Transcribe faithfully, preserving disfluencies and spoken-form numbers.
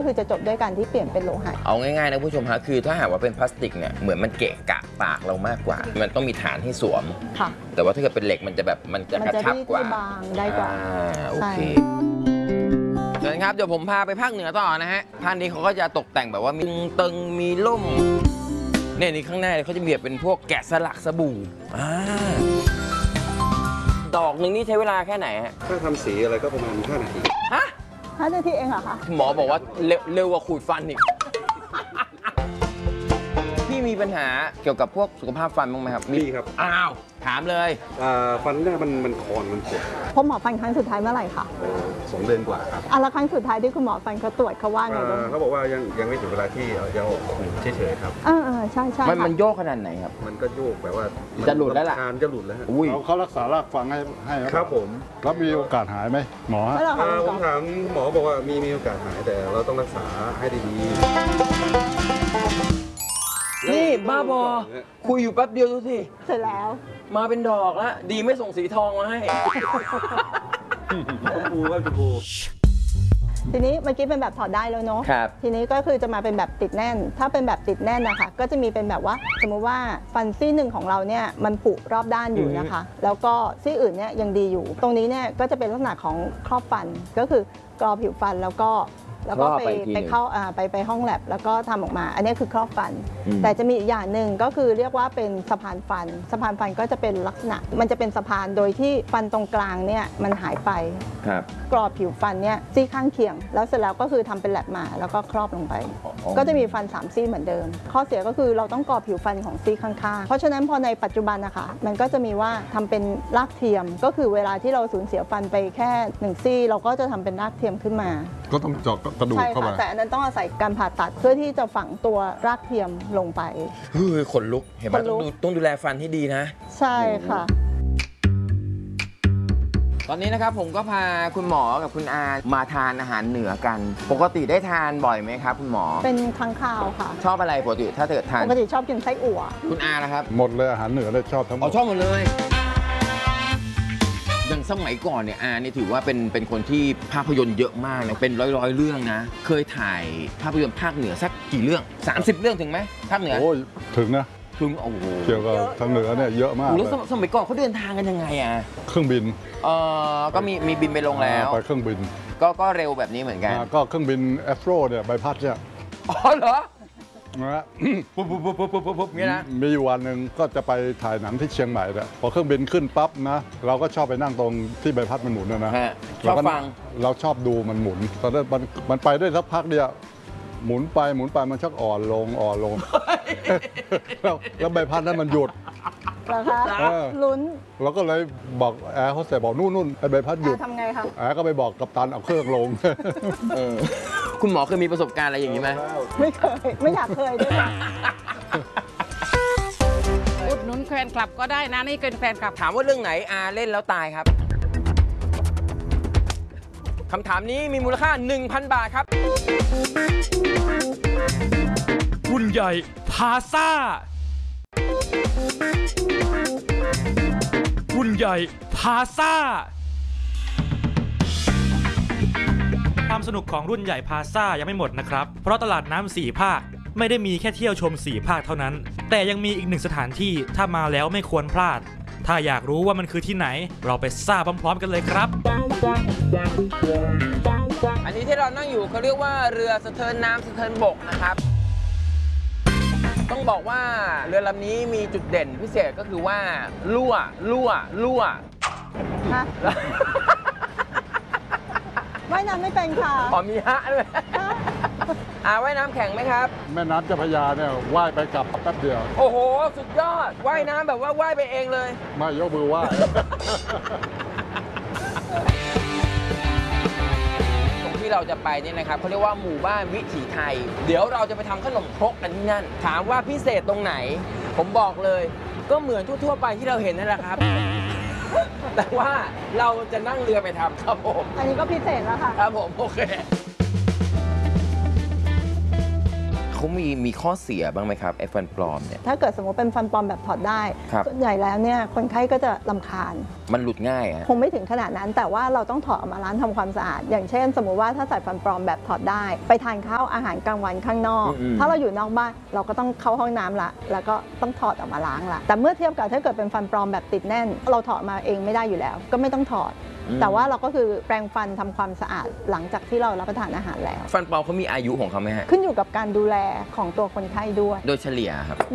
คือจะจบด้วยการที่เปลี่ยนเป็นโลหะเอาง่ายๆนะผู้ชมฮะคือถ้าหากว่าเป็นพลาสติกเนี่ยเหมือนมันเกะกะปากเรามากกว่ามันต้องมีฐานให้สวมแต่ว่าถ้าเกิดเป็นเหล็กมันจะแบบมันจะกระชับกว่าบางได้กว่าโอเคเชิญครับเดี๋ยวผมพาไปภาคเหนือต่อนะฮะภาคนี้เขาก็จะตกแต่งแบบว่ามีตึงมีล่มเนี่ยนี่ข้างหน้าเขาจะมีเป็นพวกแกะสลักสบู่ดอกหนึ่งนี่ใช้เวลาแค่ไหนฮะถ้าทำสีอะไรก็ประมาณห้านาทีฮะห้านาทีเองเหรอคะหมอบอกว่าเร็วกว่าขูดฟันอีกพี่มีปัญหาเกี่ยวกับพวกสุขภาพฟันบ้างไหมครับมีครับอ้าวถามเลยฟันหน้ามันมันคอนมันปวดพบหมอฟันครั้งสุดท้ายเมื่อไหร่คะสองเดือนกว่าครับอ่ะแล้วครั้งสุดท้ายที่คุณหมอฟันเขาตรวจเขาว่าไงบ้างเขาบอกว่ายังยังไม่ถึงเวลาที่จะออกเฉยๆครับเออใช่ใช่มันมันโยกขนาดไหนครับมันก็โยกแบบว่าจะหลุดแล้วล่ะการจะหลุดแล้วอุ้ยเขารักษารากฟันให้ให้ครับผมแล้วมีโอกาสหายไหมหมอผมถามหมอบอกว่ามีมีโอกาสหายแต่เราต้องรักษาให้ดีนี่บ้าบอคุยอยู่แป๊บเดียวดูสิเสร็จแล้วมาเป็นดอกแล้วดีไม่ส่งสีทองมาให้ปูว่าจะปูทีนี้เมื่อกี้เป็นแบบถอดได้แล้วเนาะทีนี้ก็คือจะมาเป็นแบบติดแน่นถ้าเป็นแบบติดแน่นนะคะก็จะมีเป็นแบบว่าสมมุติว่าฟันซี่หนึ่งของเราเนี่ยมันผุรอบด้านอยู่นะคะแล้วก็ซี่อื่นเนี่ยยังดีอยู่ตรงนี้เนี่ยก็จะเป็นลักษณะของครอบฟันก็คือกรอผิวฟันแล้วก็แล้วก็ไปไปเข้าไปไปห้องแลบแล้วก็ทำออกมาอันนี้คือครอบฟันแต่จะมีอีกอย่างหนึ่งก็คือเรียกว่าเป็นสะพานฟันสะพานฟันก็จะเป็นลักษณะมันจะเป็นสะพานโดยที่ฟันตรงกลางเนี่ยมันหายไปกรอบผิวฟันเนี่ยซี่ข้างเคียงแล้วเสร็จแล้วก็คือทำเป็นแลบมาแล้วก็ครอบลงไปก็จะมีฟันสามซี่เหมือนเดิมข้อเสียก็คือเราต้องกรอบผิวฟันของซี่ข้างๆเพราะฉะนั้นพอในปัจจุบันนะคะมันก็จะมีว่าทำเป็นรากเทียมก็คือเวลาที่เราสูญเสียฟันไปแค่หนึ่งซี่เราก็จะทำเป็นรากเทียมขึ้นมาก็ต้องเจาะกระดูกเข้าไปแต่อันนั้นต้องอาศัยการผ่าตัดเพื่อที่จะฝังตัวรากเทียมลงไปเฮ้ยขนลุกเห็นไหมต้องดูต้องดูแลฟันให้ดีนะใช่ค่ะตอนนี้นะครับผมก็พาคุณหมอกับคุณอามาทานอาหารเหนือกันปกติได้ทานบ่อยไหมครับคุณหมอเป็นครั้งคราวค่ะชอบอะไรปกติถ้าเกิดทานปกติชอบกินไส้อั่วคุณอานะครับหมดเลยอาหารเหนือเลยชอบทั้งหมดชอบหมดเลยอย่างสมัยก่อนเนี่ยอานี่ถือว่าเป็นเป็นคนที่ภาพยนตร์เยอะมากนะเป็นร้อยร้อยเรื่องนะเคยถ่ายภาพยนตร์ภาคเหนือสักกี่เรื่องสามสิบเรื่องถึงไหมภาคเหนือโอ้ยถึงนะถึงโอ้โหเกี่ยวกับทางเหนือเนี่ยเยอะมากแล้วสมัยก่อนเขาเดินทางกันยังไงอ่ะเครื่องบินเออก็มีมีบินไปลงแล้วไปเครื่องบินก็ก็เร็วแบบนี้เหมือนกันก็เครื่องบินแอฟโรเนี่ยใบพัดเนี่ยอ๋อเหรอนะปุ๊บปุ๊บปุ๊บปุ๊บปุ๊บปุ๊บเงี้ยนะมีอยู่วันหนึ่งก็จะไปถ่ายหนังที่เชียงใหม่เนี่ยพอเครื่องบินขึ้นปั๊บนะเราก็ชอบไปนั่งตรงที่ใบพัดมันหมุนนะนะชอบฟังเราชอบดูมันหมุนตอนนั้นมันมันไปได้สักพักเดียวหมุนไปหมุนไปมันชักอ่อนลงอ่อนลงแล้วแล้วใบพัดนั้นมันหยุดนะคะลุ้นเราก็เลยบอกแอร์เขาเสบอกนู่นนู่นไอ้ใบพัดหยุดทำไงคะแอร์ก็ไปบอกกัปตันเอาเครื่องลงคุณหมอเคยมีประสบการณ์อะไรอย่างนี้ไหมไม่เคยไม่อยากเคยด้วยอุดหนุนแฟนคลับก็ได้นะนี่เป็นแฟนคลับถามว่าเรื่องไหนอาเล่นแล้วตายครับคำถามนี้มีมูลค่า หนึ่งพัน บาทครับรุ่นใหญ่พาซ่ารุ่นใหญ่พาซ่าความสนุกของรุ่นใหญ่พาซ่ายังไม่หมดนะครับเพราะตลาดน้ำสี่ภาคไม่ได้มีแค่เที่ยวชมสี่ภาคเท่านั้นแต่ยังมีอีกหนึ่งสถานที่ถ้ามาแล้วไม่ควรพลาดถ้าอยากรู้ว่ามันคือที่ไหนเราไปซ่าพร้อมๆกันเลยครับอันนี้ที่เรานั่งอยู่เขาเรียกว่าเรือสะเทินน้ำสะเทินบกนะครับต้องบอกว่าเรือลำนี้มีจุดเด่นพิเศษก็คือว่ารั่วรั่วรั่วว่ายน้ำไม่เป็นค่ะอ๋อมีฮะด้วยอาว่ายน้ำแข็งไหมครับแม่น้ำเจ้าพระยาเนี่ยว่ายไปกลับแป๊บเดียวโอ้โหสุดยอดว่ายน้ำแบบว่าว่ายไปเองเลยไม่ยกมือว่ายตรงที่เราจะไปนี่นะครับเขาเรียกว่าหมู่บ้านวิถีไทยเดี๋ยวเราจะไปทำขนมครกกันที่นั่นถามว่าพิเศษตรงไหนผมบอกเลยก็เหมือนทั่วๆไปที่เราเห็นนั่นแหละครับแต่ว่าเราจะนั่งเรือไปทำครับผมอันนี้ก็พิเศษแล้วค่ะครับผมโอเคเขามีมีข้อเสียบ้างไหมครับไอ้ฟันปลอมเนี่ยถ้าเกิดสมมติเป็นฟันปลอมแบบถอดได้ครับส่วนใหญ่แล้วเนี่ยคนไข้ก็จะรำคาญมันหลุดง่ายอะคงไม่ถึงขนาดนั้น แต่ว่าเราต้องถอดออกมาล้างทำความสะอาด อย่างเช่น สมมุติว่าถ้าใส่ฟันปลอมแบบถอดได้ ไปทานข้าวอาหารกลางวันข้างนอกอืมถ้าเราอยู่นอกบ้านเราก็ต้องเข้าห้องน้ำละแล้วก็ต้องถอดออกมาล้างละแต่เมื่อเทียบกับถ้าเกิดเป็นฟันปลอมแบบติดแน่น เราถอดมาเองไม่ได้อยู่แล้ว ก็ไม่ต้องถอด แต่ว่าเราก็คือแปรงฟันทำความสะอาดหลังจากที่เรารับประทานอาหารแล้วฟันปลอมเขามีอายุของเขาไหมฮะขึ้นอยู่กับการดูแลของตัวคนไข้ด้วยโดยเฉลี่ยครับ